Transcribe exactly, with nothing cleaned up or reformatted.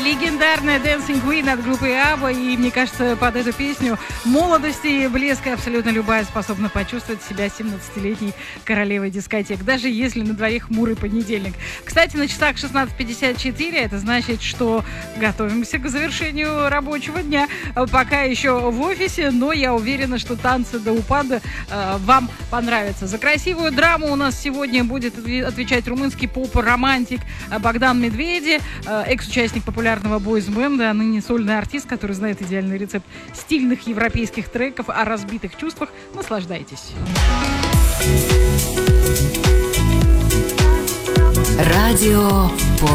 Легендарная Dancing Queen от группы Абба. И мне кажется, под эту песню молодости и блеска абсолютно любая способна почувствовать себя семнадцатилетней королевой дискотек, даже если на дворе хмурый понедельник. Кстати, на часах шестнадцать пятьдесят четыре, это значит, что готовимся к завершению рабочего дня. Пока еще в офисе, но я уверена, что танцы до упада э, вам понравятся. За красивую драму у нас сегодня будет отвечать румынский поп-романтик Богдан Медведи, э, экс-участник популярного бойз-бенда, а ныне сольный артист, который знает идеальный рецепт стильных европейских треков о разбитых чувствах. Наслаждайтесь. Радио